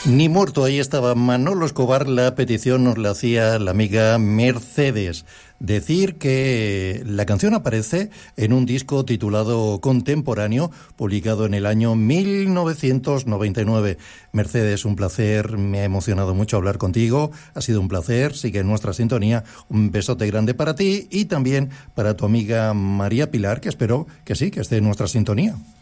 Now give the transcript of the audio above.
Ni muerto, ahí estaba Manolo Escobar. La petición nos la hacía la amiga Mercedes. Decir que la canción aparece en un disco titulado Contemporáneo, publicado en el año 1999. Mercedes, un placer, me ha emocionado mucho hablar contigo, ha sido un placer, sigue en nuestra sintonía, un besote grande para ti y también para tu amiga María Pilar, que espero que sí, que esté en nuestra sintonía.